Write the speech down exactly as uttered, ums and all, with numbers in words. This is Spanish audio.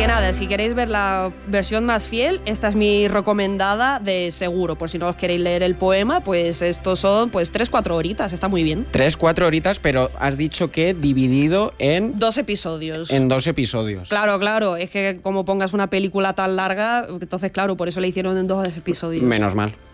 nada, si queréis ver la versión más fiel, esta es mi recomendada de seguro. Por si no os queréis leer el poema, pues estos son pues tres, cuatro horitas, está muy bien. Tres, cuatro horitas, pero has dicho que dividido en... Dos episodios. En dos episodios. Claro, claro, es que como pongas una película tan larga, entonces claro, por eso le hicieron en dos episodios. Menos mal.